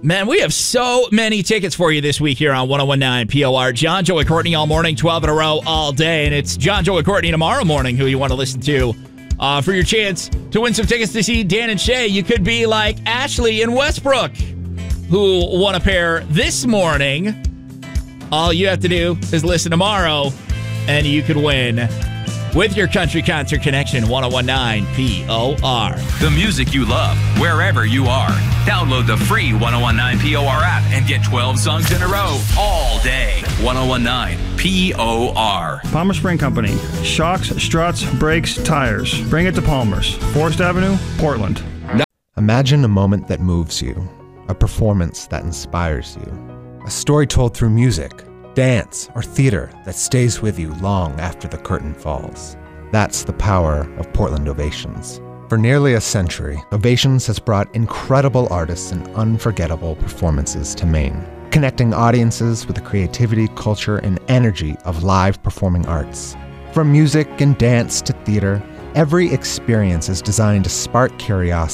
Man, we have so many tickets for you this week here on 101.9 POR. John, Joe, and Courtney all morning, 12 in a row all day. And it's John, Joe, and Courtney tomorrow morning who you want to listen to for your chance to win some tickets to see Dan and Shay. You could be like Ashley and Westbrook, who won a pair this morning. All you have to do is listen tomorrow, and you could win with your country concert connection. 101.9 POR. The music you love, wherever you are. Download the free 101.9 POR app and get 12 songs in a row all day. 101.9 POR. Palmer Spring Company. Shocks, struts, brakes, tires. Bring it to Palmer's. Forest Avenue, Portland. Imagine a moment that moves you. A performance that inspires you. A story told through music, dance, or theater that stays with you long after the curtain falls. That's the power of Portland Ovations. For nearly a century, Ovations has brought incredible artists and unforgettable performances to Maine, connecting audiences with the creativity, culture, and energy of live performing arts. From music and dance to theater, every experience is designed to spark curiosity